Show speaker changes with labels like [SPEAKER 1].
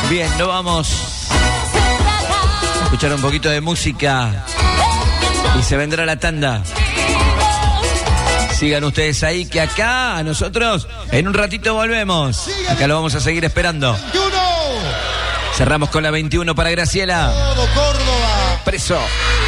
[SPEAKER 1] Bien, nos vamos a escuchar un poquito de música y se vendrá la tanda. Sigan ustedes ahí, que acá nosotros en un ratito volvemos. Acá lo vamos a seguir esperando. Cerramos con la 21 para Graciela.
[SPEAKER 2] Todo Córdoba.
[SPEAKER 1] Preso.